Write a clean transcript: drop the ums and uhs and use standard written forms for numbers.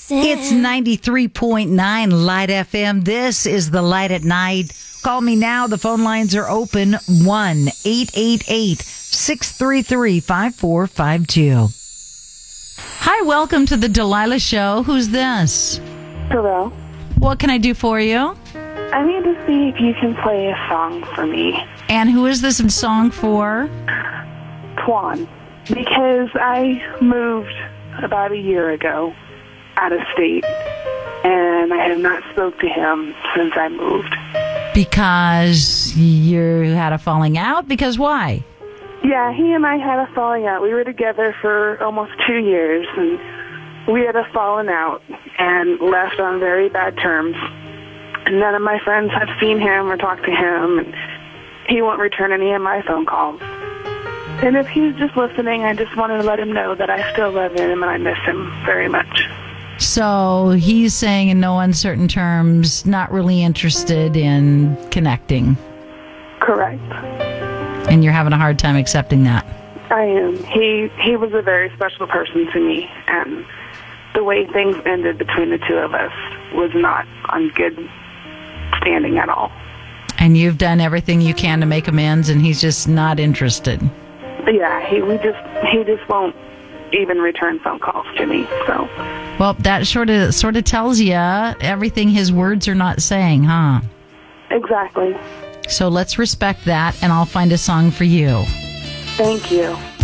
It's 93.9 Light FM. This is the Light at Night. Call me now. The phone lines are open. 1-888-633-5452. Hi, welcome to the Delilah Show. Who's this? Hello. What can I do for you? I need to see if you can play a song for me. And who is this song for? Twan. Because I moved about a year ago out of state, and I have not spoke to him since I moved. Because you had a falling out? Because why? Yeah, he and I had a falling out. We were together for almost 2 years, and we had a falling out and left on very bad terms. And none of my friends have seen him or talked to him, and he won't return any of my phone calls. And if he's just listening, I just wanted to let him know that I still love him and I miss him very much. So he's saying in no uncertain terms, not really interested in connecting. Correct. And you're having a hard time accepting that. I am. He was a very special person to me, and the way things ended between the two of us was not on good standing at all. And you've done everything you can to make amends, and he's just not interested. Yeah, he just won't even return phone calls to me. So, well, that sort of tells you everything his words are not saying, huh? Exactly. So let's respect that, and I'll find a song for you. Thank you.